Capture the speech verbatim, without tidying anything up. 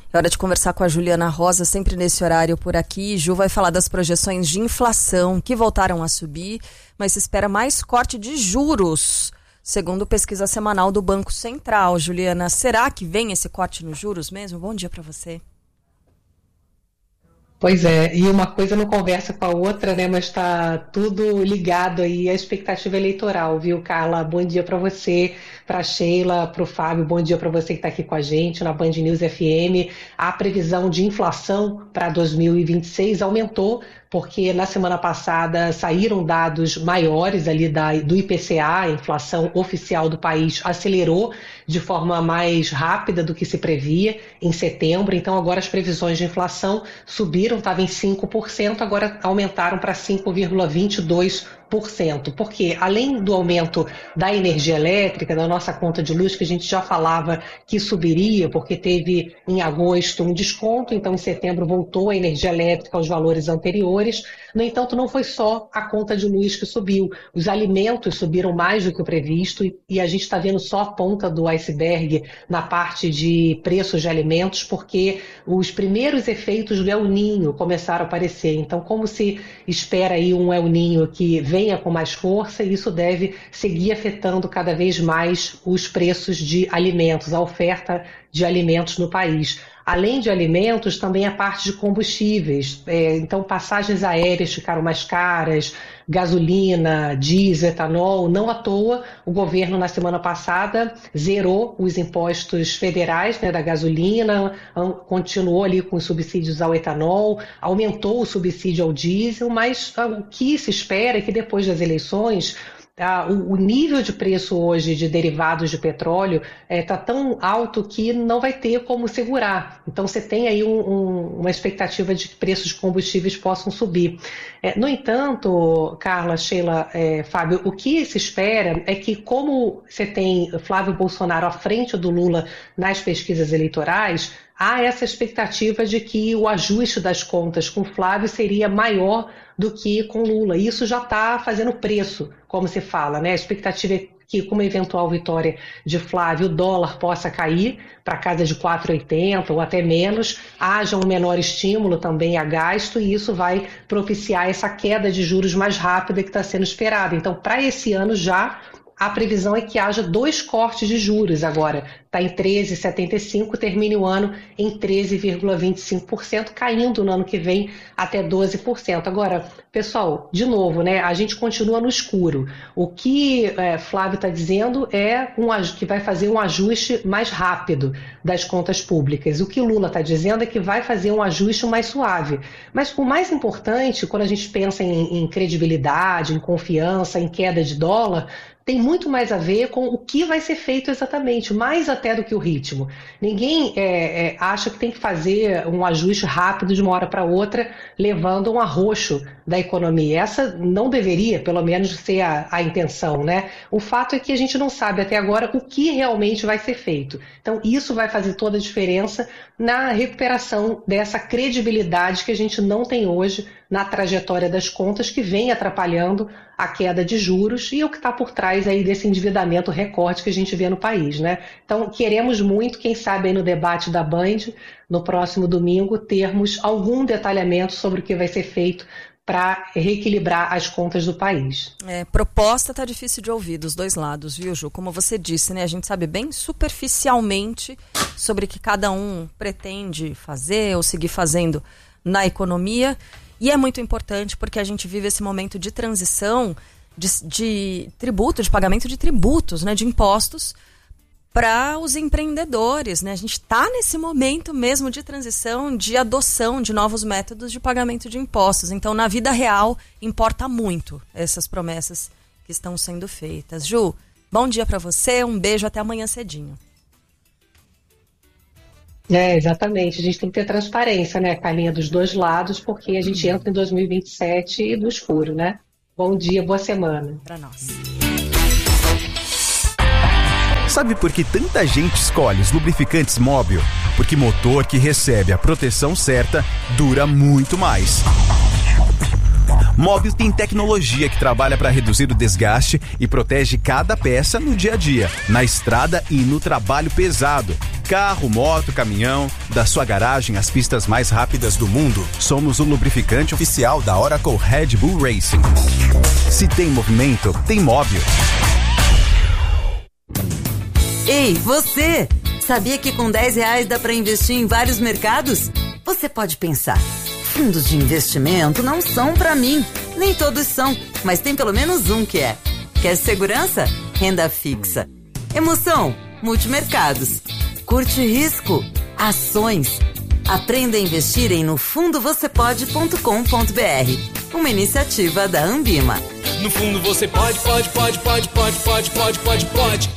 É hora de conversar com a Juliana Rosa, sempre nesse horário por aqui. Ju vai falar das projeções de inflação que voltaram a subir, mas se espera mais corte de juros, segundo pesquisa semanal do Banco Central. Juliana, será que vem esse corte nos juros mesmo? Bom dia para você. Pois é, e uma coisa não conversa com a outra, né? Mas está tudo ligado aí à expectativa eleitoral, viu, Carla? Bom dia para você, para a Sheila, para o Fábio, bom dia para você que está aqui com a gente na Band News F M. A previsão de inflação para dois mil e vinte e seis aumentou, porque na semana passada saíram dados maiores ali da, do I P C A, a inflação oficial do país acelerou de forma mais rápida do que se previa em setembro, então agora as previsões de inflação subiram, estava em cinco por cento, agora aumentaram para cinco vírgula vinte e dois por cento, porque além do aumento da energia elétrica, da nossa conta de luz, que a gente já falava que subiria, porque teve em agosto um desconto, então em setembro voltou a energia elétrica aos valores anteriores. No entanto, não foi só a conta de luz que subiu, os alimentos subiram mais do que o previsto e a gente está vendo só a ponta do iceberg na parte de preços de alimentos, porque os primeiros efeitos do El Niño começaram a aparecer. Então, como se espera aí um El Niño que venha com mais força, e isso deve seguir afetando cada vez mais os preços de alimentos, a oferta de alimentos no país. Além de alimentos, também a parte de combustíveis. É, então, passagens aéreas ficaram mais caras, gasolina, diesel, etanol. Não à toa, o governo, na semana passada, zerou os impostos federais, né, da gasolina, continuou ali com os subsídios ao etanol, aumentou o subsídio ao diesel, mas o que se espera é que depois das eleições, Ah, o, o nível de preço hoje de derivados de petróleo está é, tão alto que não vai ter como segurar. Então você tem aí um, um, uma expectativa de que preços de combustíveis possam subir. É, no entanto, Carla, Sheila, é, Fábio, o que se espera é que, como você tem Flávio Bolsonaro à frente do Lula nas pesquisas eleitorais, há essa expectativa de que o ajuste das contas com Flávio seria maior do que com Lula. Isso já está fazendo preço, como se fala, né? A expectativa é que, com uma eventual vitória de Flávio, o dólar possa cair para casa de quatro reais e oitenta centavos ou até menos, haja um menor estímulo também a gasto, e isso vai propiciar essa queda de juros mais rápida que está sendo esperada. Então, para esse ano já, a previsão é que haja dois cortes de juros agora. Está em treze vírgula setenta e cinco por cento, termine o ano em treze vírgula vinte e cinco por cento, caindo no ano que vem até doze por cento. Agora, pessoal, de novo, né, a gente continua no escuro. O que é, Flávio está dizendo é um, que vai fazer um ajuste mais rápido das contas públicas. O que Lula está dizendo é que vai fazer um ajuste mais suave. Mas o mais importante, quando a gente pensa em, em credibilidade, em confiança, em queda de dólar, tem muito mais a ver com o que vai ser feito exatamente, mais até do que o ritmo. Ninguém é, é, acha que tem que fazer um ajuste rápido de uma hora para outra, levando um arroxo da economia. Essa não deveria, pelo menos, ser a, a intenção, né? O fato é que a gente não sabe até agora o que realmente vai ser feito. Então, isso vai fazer toda a diferença na recuperação dessa credibilidade que a gente não tem hoje na trajetória das contas, que vem atrapalhando a queda de juros e o que está por trás aí desse endividamento recorde que a gente vê no país, né? Então, queremos muito, quem sabe aí no debate da Band, no próximo domingo, termos algum detalhamento sobre o que vai ser feito para reequilibrar as contas do país. É, proposta tá difícil de ouvir dos dois lados, viu, Ju? Como você disse, né? A gente sabe bem superficialmente sobre o que cada um pretende fazer ou seguir fazendo na economia. E é muito importante porque a gente vive esse momento de transição de, de tributo, de pagamento de tributos, né, de impostos para os empreendedores, né? A gente está nesse momento mesmo de transição, de adoção de novos métodos de pagamento de impostos. Então, na vida real, importa muito essas promessas que estão sendo feitas. Ju, bom dia para você, um beijo, até amanhã cedinho. É, exatamente. A gente tem que ter transparência, né, Carlinha, dos dois lados, porque a gente entra em dois mil e vinte e sete no escuro, né? Bom dia, boa semana. Para nós. Sabe por que tanta gente escolhe os lubrificantes Móbil? Porque motor que recebe a proteção certa dura muito mais. Móbil tem tecnologia que trabalha para reduzir o desgaste e protege cada peça no dia a dia, na estrada e no trabalho pesado. carro, moto, caminhão, da sua garagem às pistas mais rápidas do mundo, somos o lubrificante oficial da Oracle Red Bull Racing. Se tem movimento, tem Móbil. Ei, você! Sabia que com dez reais dá para investir em vários mercados? Você pode pensar, fundos de investimento não são para mim. Nem todos são, mas tem pelo menos um que é. Quer segurança? Renda fixa. Emoção? Multimercados. Curte risco? Ações. Aprenda a investir em no fundo você pode ponto com ponto b r. Uma iniciativa da Ambima. No fundo você pode, pode, pode, pode, pode, pode, pode, pode, pode.